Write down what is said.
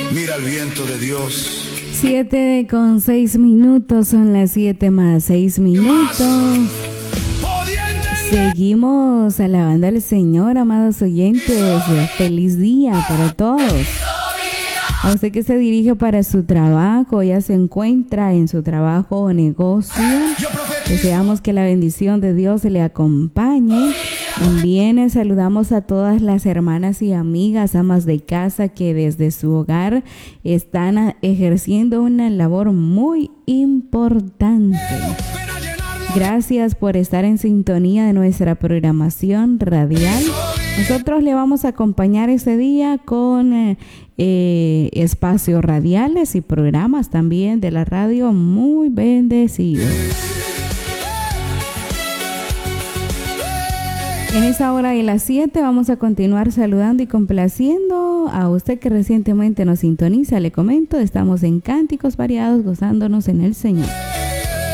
Mira el viento de Dios. 7:06, son las 7:06. Seguimos alabando al Señor, amados oyentes. Feliz día para todos. A usted que se dirige para su trabajo, ya se encuentra en su trabajo o negocio, deseamos que la bendición de Dios le acompañe. También saludamos a todas las hermanas y amigas, amas de casa que desde su hogar están ejerciendo una labor muy importante. Gracias por estar en sintonía de nuestra programación radial. Nosotros le vamos a acompañar este día con espacios radiales y programas también de la radio muy bendecidos. En esa hora de las 7 vamos a continuar saludando y complaciendo a usted que recientemente nos sintoniza. Le comento, estamos en Cánticos Variados, gozándonos en el Señor.